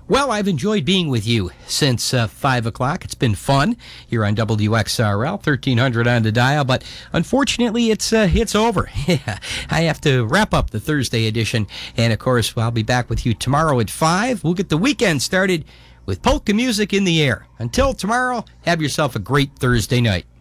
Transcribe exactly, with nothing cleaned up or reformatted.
Well, I've enjoyed being with you since uh, five o'clock. It's been fun here on W X R L, thirteen hundred on the dial, but unfortunately it's uh, it's over. I have to wrap up the Thursday edition, and of course, I'll be back with you tomorrow at five. We'll get the weekend started with polka music in the air. Until tomorrow, have yourself a great Thursday night.